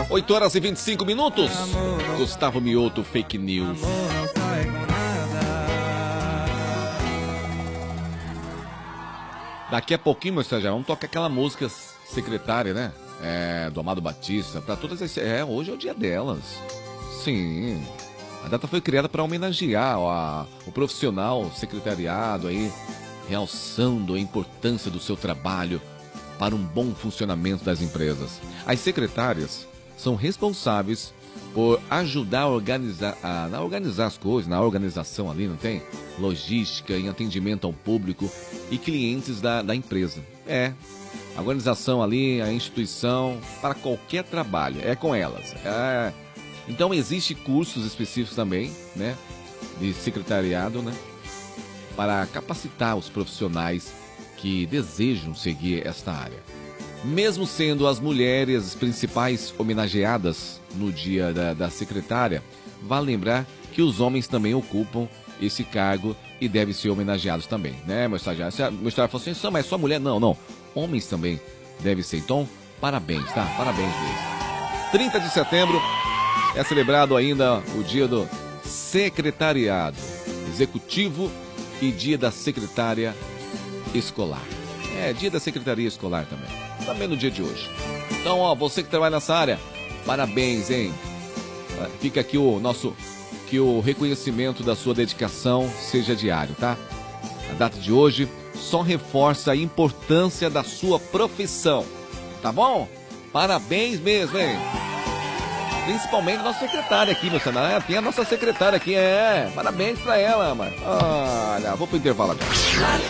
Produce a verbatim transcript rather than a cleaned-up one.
oito horas e vinte e cinco minutos. Gustavo Mioto, Fake News. Daqui a pouquinho, meu Sérgio, vamos tocar aquela música secretária, né? É, do Amado Batista. Para todas as... É, hoje é o dia delas. Sim. A data foi criada para homenagear ó, a, o profissional secretariado aí, realçando a importância do seu trabalho para um bom funcionamento das empresas. As secretárias são responsáveis por ajudar a organizar, a, a organizar as coisas, na organização ali, não tem? Logística, em atendimento ao público e clientes da, da empresa. É, a organização ali, a instituição, para qualquer trabalho, é com elas. É, então, existe cursos específicos também, né, de secretariado, né, para capacitar os profissionais que desejam seguir esta área. Mesmo sendo as mulheres as principais homenageadas no dia da, da secretária, vale lembrar que os homens também ocupam esse cargo e devem ser homenageados também, né, meu estagiário? Se a meu estagiário falou assim, mas só mulher? Não, não. Homens também devem ser. Então, parabéns, tá? Parabéns mesmo. trinta de setembro é celebrado ainda o dia do secretariado executivo e dia da secretária escolar. É, dia da secretaria escolar também. Também no dia de hoje. Então, ó, você que trabalha nessa área, parabéns, hein? Fica aqui o nosso, que o reconhecimento da sua dedicação seja diário, tá? A data de hoje só reforça a importância da sua profissão, tá bom? Parabéns mesmo, hein? Principalmente a nossa secretária aqui, meu senhor. Tem a nossa secretária aqui, é. Parabéns pra ela, mano. Olha, vou pro intervalo agora.